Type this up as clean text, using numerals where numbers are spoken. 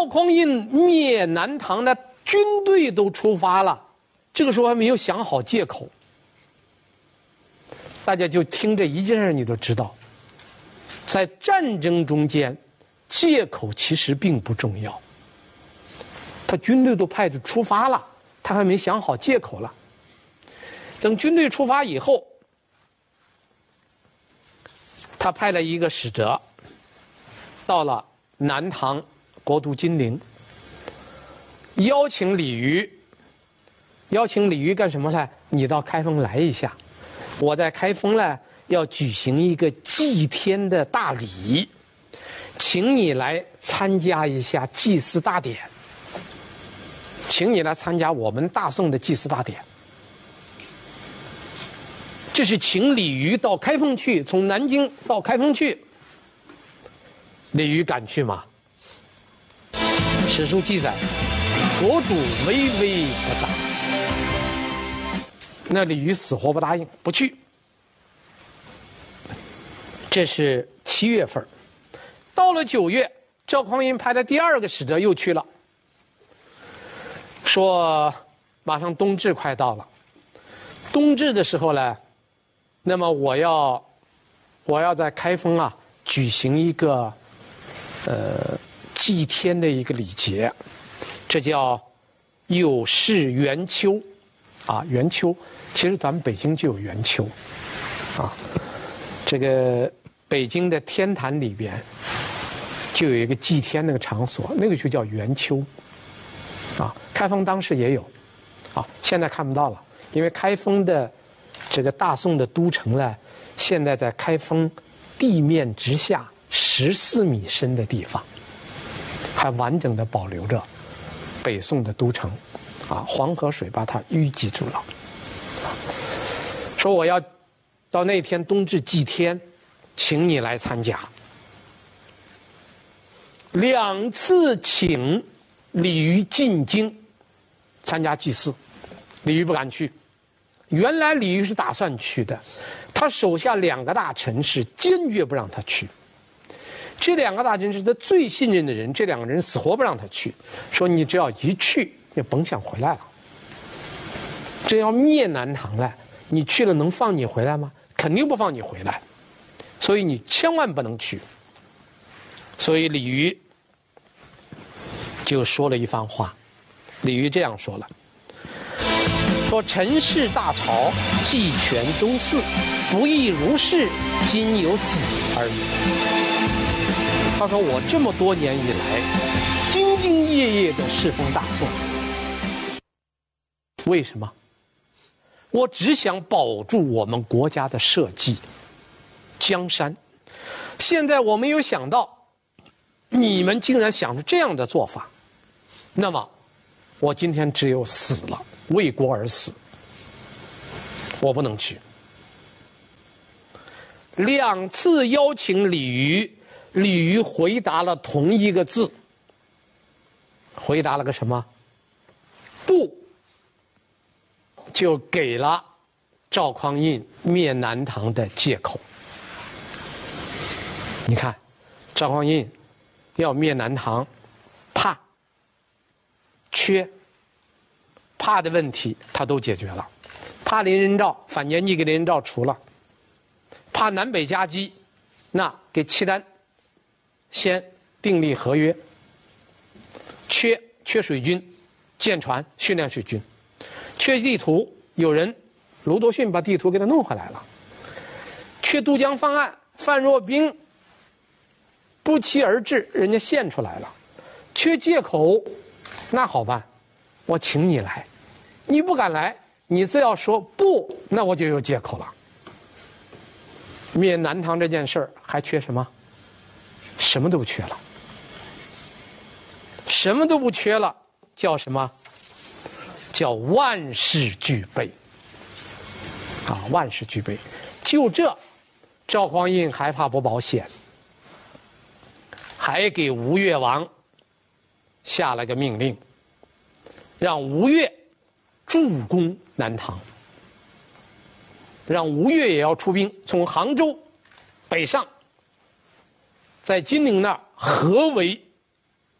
赵匡胤灭南唐的军队都出发了，这个时候还没有想好借口。大家就听这一件事，你都知道，在战争中间，借口其实并不重要。他军队都派着出发了，他还没想好借口了。等军队出发以后，他派了一个使者到了南唐国都金陵，邀请李渔。邀请李渔干什么呢？你到开封来一下，我在开封呢要举行一个祭天的大礼，请你来参加一下祭祀大典，请你来参加我们大宋的祭祀大典。这是请李渔到开封去，从南京到开封去。李渔敢去吗？史书记载，国主巍巍不答。那李渔死活不答应，不去。这是7月份，到了9月，赵匡胤派的第2个使者又去了，说马上冬至快到了，冬至的时候呢，那么我要在开封啊举行一个祭天的一个礼节，这叫有事元丘啊，元丘其实咱们北京就有元丘啊，这个北京的天坛里边就有一个祭天那个场所，那个就叫元丘啊，开封当时也有啊，现在看不到了，因为开封的这个大宋的都城呢，现在在开封地面之下14米深的地方，还完整的保留着北宋的都城啊，黄河水把它淤积住了。说我要到那天冬至祭天，请你来参加。2次请李渔进京参加祭祀，李渔不敢去。原来李渔是打算去的，他手下2个大臣是坚决不让他去。这2个大臣是他最信任的人，这2个人死活不让他去，说你只要一去，就甭想回来了。这要灭南唐了，你去了能放你回来吗？肯定不放你回来，所以你千万不能去。所以李渔就说了一番话，李渔这样说了，说陈氏大朝，继权周祀，不亦如是，今有死而已。他说我这么多年以来，兢兢业业的侍奉大宋，为什么？我只想保住我们国家的社稷、江山。现在我没有想到，你们竟然想出这样的做法，那么我今天只有死了，为国而死，我不能去。2次邀请李渔，李渔回答了同一个字，回答了个什么？不，就给了赵匡胤灭南唐的借口。你看，赵匡胤要灭南唐，怕、缺、怕的问题他都解决了，怕林仁兆反间计给林仁兆除了，怕南北夹击，那给契丹先订立合约，缺水军，建船训练水军，缺地图，有人卢多逊把地图给他弄回来了，缺渡江方案，范若冰不期而至，人家献出来了，缺借口，那好办，我请你来，你不敢来，你只要说不，那我就有借口了。灭南唐这件事儿还缺什么？什么都不缺了，什么都不缺了，叫什么？叫万事俱备啊！万事俱备。就这，赵匡胤还怕不保险，还给吴越王下了个命令，让吴越助攻南唐，让吴越也要出兵，从杭州北上，在金陵那儿合围